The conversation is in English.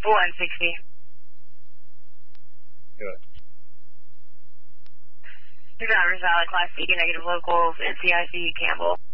160. Good. 2 drivers valid, Class C, negative locals, NCIC, Campbell.